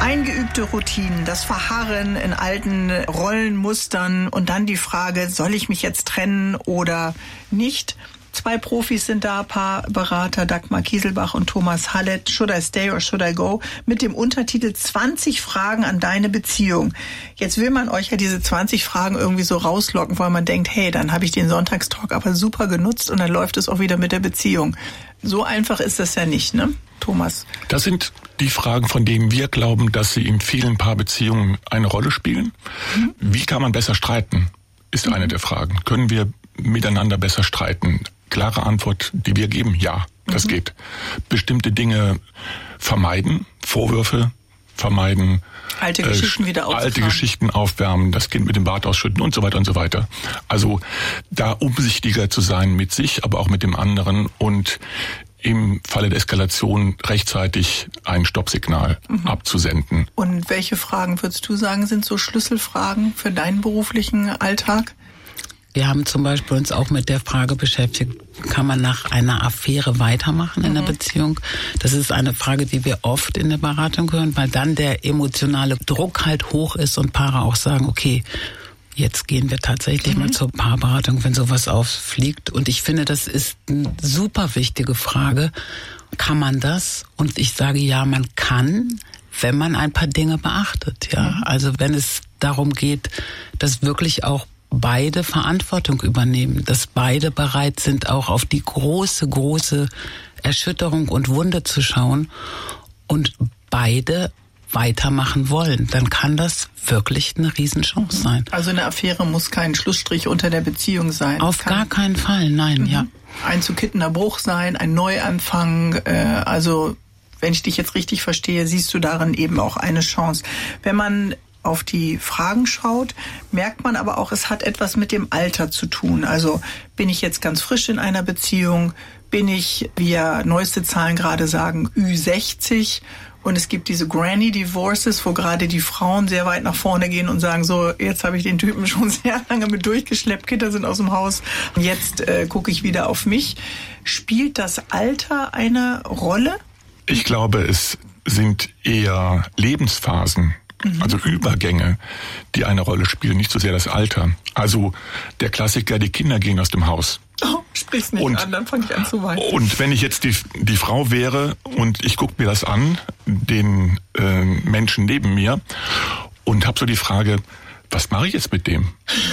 Eingeübte Routinen, das Verharren in alten Rollenmustern und dann die Frage, soll ich mich jetzt trennen oder nicht? 2 Profis sind da, Paarberater Dagmar Kieselbach und Thomas Hallett, Should I Stay or Should I Go? Mit dem Untertitel 20 Fragen an deine Beziehung. Jetzt will man euch ja diese 20 Fragen irgendwie so rauslocken, weil man denkt, hey, dann habe ich den Sonntagstalk aber super genutzt und dann läuft es auch wieder mit der Beziehung. So einfach ist das ja nicht, ne, Thomas? Das sind die Fragen, von denen wir glauben, dass sie in vielen Paarbeziehungen eine Rolle spielen. Wie kann man besser streiten, ist eine der Fragen. Können wir miteinander besser streiten? Klare Antwort, die wir geben, ja, das geht. Bestimmte Dinge vermeiden, Vorwürfe vermeiden, alte Geschichten wieder aufwärmen. Alte Geschichten aufwärmen, das Kind mit dem Bad ausschütten und so weiter und so weiter. Also da umsichtiger zu sein mit sich, aber auch mit dem anderen und im Falle der Eskalation rechtzeitig ein Stoppsignal abzusenden. Und welche Fragen würdest du sagen, sind so Schlüsselfragen für deinen beruflichen Alltag? Wir haben zum Beispiel uns auch mit der Frage beschäftigt, kann man nach einer Affäre weitermachen in der Beziehung? Das ist eine Frage, die wir oft in der Beratung hören, weil dann der emotionale Druck halt hoch ist und Paare auch sagen, okay, jetzt gehen wir tatsächlich mal zur Paarberatung, wenn sowas auffliegt. Und ich finde, das ist eine super wichtige Frage. Kann man das? Und ich sage, ja, man kann, wenn man ein paar Dinge beachtet. Ja, also wenn es darum geht, dass wirklich auch beide Verantwortung übernehmen, dass beide bereit sind, auch auf die große, große Erschütterung und Wunde zu schauen und beide weitermachen wollen, dann kann das wirklich eine Riesenchance sein. Also eine Affäre muss kein Schlussstrich unter der Beziehung sein. Auf gar keinen Fall, nein, ja. Ein zu kittender Bruch sein, ein Neuanfang, also wenn ich dich jetzt richtig verstehe, siehst du darin eben auch eine Chance. Wenn man auf die Fragen schaut, merkt man aber auch, es hat etwas mit dem Alter zu tun. Also bin ich jetzt ganz frisch in einer Beziehung, bin ich, wie ja neueste Zahlen gerade sagen, Ü60 und es gibt diese Granny Divorces, wo gerade die Frauen sehr weit nach vorne gehen und sagen, so, jetzt habe ich den Typen schon sehr lange mit durchgeschleppt, Kinder sind aus dem Haus, jetzt gucke ich wieder auf mich. Spielt das Alter eine Rolle? Ich glaube, es sind eher Lebensphasen, also Übergänge, die eine Rolle spielen, nicht so sehr das Alter. Also der Klassiker, die Kinder gehen aus dem Haus. Oh, sprich's nicht an, dann fange ich an zu weinen. Und wenn ich jetzt die Frau wäre und ich gucke mir das an, den Menschen neben mir, und habe so die Frage, was mache ich jetzt mit dem?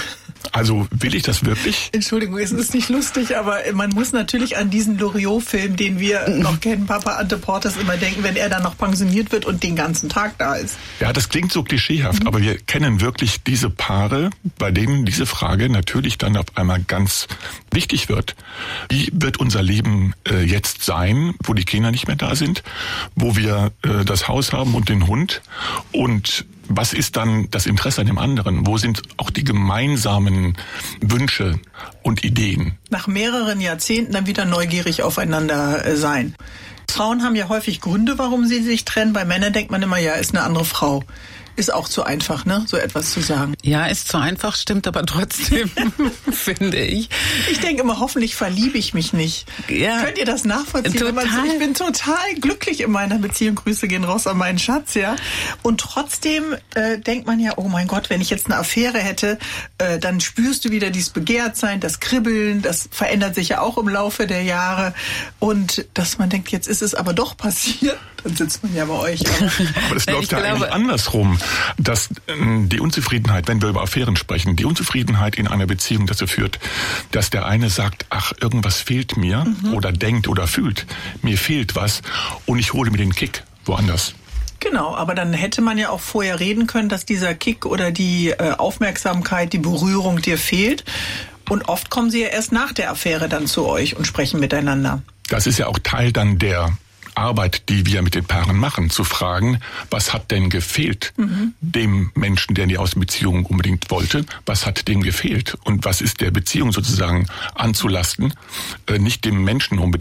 Also will ich das wirklich? Entschuldigung, es ist nicht lustig, aber man muss natürlich an diesen Loriot-Film, den wir noch kennen, Papa Ante Portas, immer denken, wenn er dann noch pensioniert wird und den ganzen Tag da ist. Ja, das klingt so klischeehaft, aber wir kennen wirklich diese Paare, bei denen diese Frage natürlich dann auf einmal ganz wichtig wird. Wie wird unser Leben jetzt sein, wo die Kinder nicht mehr da sind, wo wir das Haus haben und den Hund, und was ist dann das Interesse an dem anderen? Wo sind auch die gemeinsamen Wünsche und Ideen? Nach mehreren Jahrzehnten dann wieder neugierig aufeinander sein. Frauen haben ja häufig Gründe, warum sie sich trennen. Bei Männern denkt man immer, ja, ist eine andere Frau. Ist auch zu einfach, ne, so etwas zu sagen. Ja, ist zu einfach, stimmt aber trotzdem, finde ich. Ich denke immer, hoffentlich verliebe ich mich nicht. Ja, könnt ihr das nachvollziehen? total. Ich bin total glücklich in meiner Beziehung. Grüße gehen raus an meinen Schatz, ja. Und trotzdem denkt man ja, oh mein Gott, wenn ich jetzt eine Affäre hätte, dann spürst du wieder dieses Begehrtsein, das Kribbeln, das verändert sich ja auch im Laufe der Jahre. Und dass man denkt, jetzt ist es aber doch passiert, dann sitzt man ja bei euch. Aber das läuft ja eigentlich andersrum, dass die Unzufriedenheit, wenn wir über Affären sprechen, die Unzufriedenheit in einer Beziehung dazu führt, dass der eine sagt, ach, irgendwas fehlt mir, oder denkt oder fühlt, mir fehlt was und ich hole mir den Kick woanders. Genau, aber dann hätte man ja auch vorher reden können, dass dieser Kick oder die Aufmerksamkeit, die Berührung dir fehlt. Und oft kommen sie ja erst nach der Affäre dann zu euch und sprechen miteinander. Das ist ja auch Teil dann der Arbeit, die wir mit den Paaren machen, zu fragen, was hat denn gefehlt dem Menschen, der in die Außenbeziehung unbedingt wollte, was hat dem gefehlt und was ist der Beziehung sozusagen anzulasten, nicht dem Menschen unbedingt,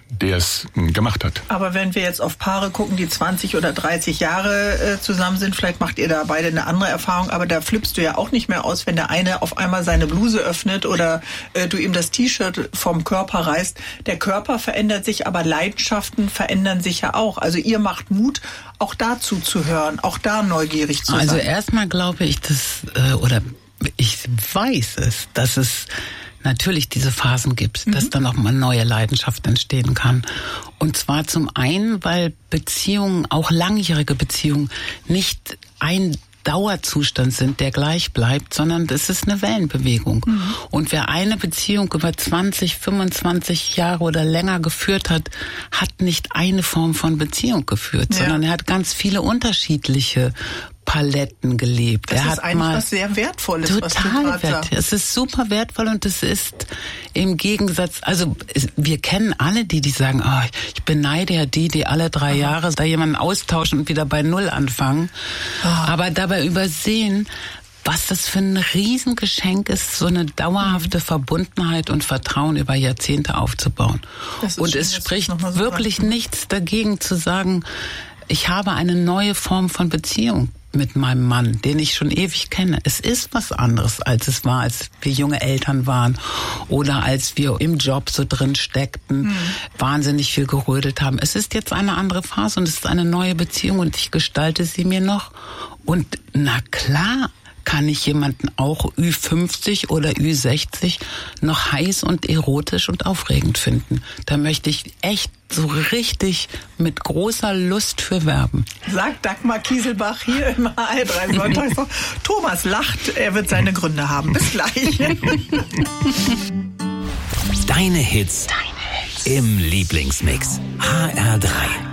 der es gemacht hat. Aber wenn wir jetzt auf Paare gucken, die 20 oder 30 Jahre zusammen sind, vielleicht macht ihr da beide eine andere Erfahrung, aber da flippst du ja auch nicht mehr aus, wenn der eine auf einmal seine Bluse öffnet oder du ihm das T-Shirt vom Körper reißt. Der Körper verändert sich, aber Leidenschaften verändern sich ja auch. Also ihr macht Mut, auch dazu zu hören, auch da neugierig zu sein. Also erstmal glaube ich, oder ich weiß es, dass es natürlich diese Phasen gibt, dass dann auch mal neue Leidenschaft entstehen kann. Und zwar zum einen, weil Beziehungen, auch langjährige Beziehungen, nicht ein Dauerzustand sind, der gleich bleibt, sondern es ist eine Wellenbewegung. Und wer eine Beziehung über 20, 25 Jahre oder länger geführt hat, hat nicht eine Form von Beziehung geführt, sondern er hat ganz viele unterschiedliche Paletten gelebt. Das ist eigentlich was sehr Wertvolles, was du gerade sagst. Es ist super wertvoll und es ist im Gegensatz, also wir kennen alle die sagen, ich beneide ja die alle 3 Jahre da jemanden austauschen und wieder bei Null anfangen, aber dabei übersehen, was das für ein Riesengeschenk ist, so eine dauerhafte Verbundenheit und Vertrauen über Jahrzehnte aufzubauen. Und es spricht wirklich nichts dagegen zu sagen, ich habe eine neue Form von Beziehung mit meinem Mann, den ich schon ewig kenne. Es ist was anderes, als es war, als wir junge Eltern waren oder als wir im Job so drin steckten, wahnsinnig viel gerödelt haben. Es ist jetzt eine andere Phase und es ist eine neue Beziehung und ich gestalte sie mir noch. Und na klar, kann ich jemanden auch Ü50 oder Ü60 noch heiß und erotisch und aufregend finden. Da möchte ich echt so richtig mit großer Lust für werben. Sagt Dagmar Kieselbach hier im HR3 Sonntagstalk. Thomas lacht, er wird seine Gründe haben. Bis gleich. Deine Hits im Lieblingsmix. HR3.